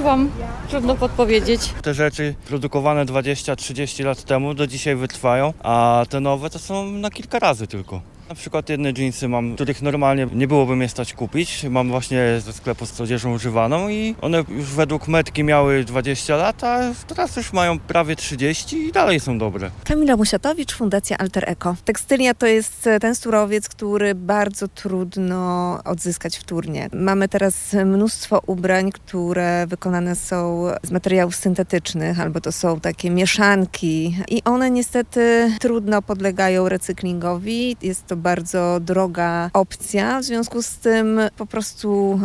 nosiłam, trudno podpowiedzieć. Te rzeczy produkowane 20-30 lat temu do dzisiaj wytrwają, a te nowe to są na kilka razy tylko. Na przykład jedne dżinsy mam, których normalnie nie byłoby mnie stać kupić. Mam właśnie ze sklepu z odzieżą używaną i one już według metki miały 20 lat, a teraz już mają prawie 30 i dalej są dobre. Kamila Musiatowicz, Fundacja Alter Eko. Tekstylia to jest ten surowiec, który bardzo trudno odzyskać wtórnie. Mamy teraz mnóstwo ubrań, które wykonane są z materiałów syntetycznych, albo to są takie mieszanki i one niestety trudno podlegają recyklingowi. Jest to bardzo droga opcja, w związku z tym po prostu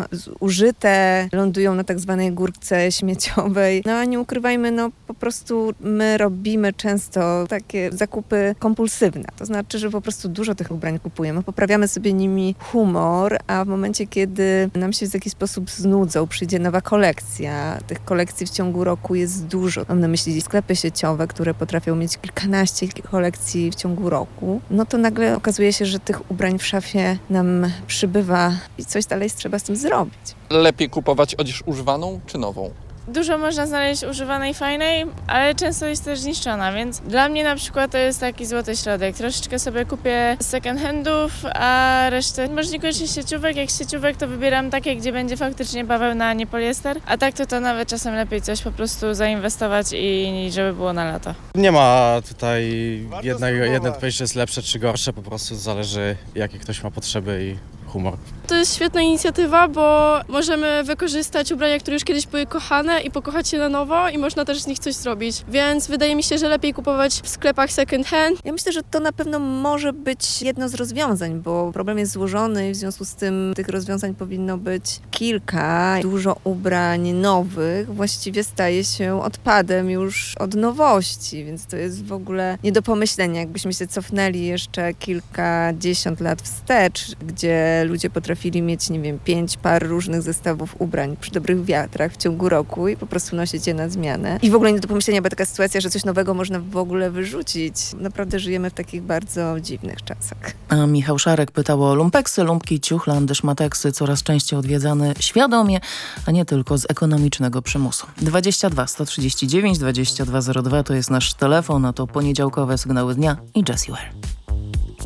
zużyte lądują na tak zwanej górce śmieciowej. No a nie ukrywajmy, po prostu my robimy często takie zakupy kompulsywne. To znaczy, że po prostu dużo tych ubrań kupujemy, poprawiamy sobie nimi humor, a w momencie, kiedy nam się w jakiś sposób znudzą, przyjdzie nowa kolekcja. Tych kolekcji w ciągu roku jest dużo. Mam na myśli sklepy sieciowe, które potrafią mieć kilkanaście kolekcji w ciągu roku. No to nagle okazuje się, że tych ubrań w szafie nam przybywa i coś dalej trzeba z tym zrobić. Lepiej kupować odzież używaną czy nową? Dużo można znaleźć używanej, fajnej, ale często jest też zniszczona, więc dla mnie na przykład to jest taki złoty środek. Troszeczkę sobie kupię second handów, a resztę może niekoniecznie sieciówek. Jak z sieciówek to wybieram takie, gdzie będzie faktycznie bawełna, a nie poliester. A tak to nawet czasem lepiej coś po prostu zainwestować i żeby było na lata. Nie ma tutaj jednej odpowiedzi, że jest lepsze czy gorsze, po prostu zależy jakie ktoś ma potrzeby i humor. To jest świetna inicjatywa, bo możemy wykorzystać ubrania, które już kiedyś były kochane i pokochać je na nowo i można też z nich coś zrobić. Więc wydaje mi się, że lepiej kupować w sklepach second hand. Ja myślę, że to na pewno może być jedno z rozwiązań, bo problem jest złożony i w związku z tym tych rozwiązań powinno być kilka. Dużo ubrań nowych właściwie staje się odpadem już od nowości, więc to jest w ogóle nie do pomyślenia. Jakbyśmy się cofnęli jeszcze kilkadziesiąt lat wstecz, gdzie ludzie potrafili mieć, 5 par różnych zestawów ubrań przy dobrych wiatrach w ciągu roku i po prostu nosić je na zmianę. I w ogóle nie do pomyślenia była taka sytuacja, że coś nowego można w ogóle wyrzucić. Naprawdę żyjemy w takich bardzo dziwnych czasach. A Michał Szarek pytał o lumpeksy, lumpki, ciuchlandy, szmateksy, coraz częściej odwiedzane świadomie, a nie tylko z ekonomicznego przymusu. 22 139 2202 to jest nasz telefon, a to poniedziałkowe sygnały dnia i Jessie Ware.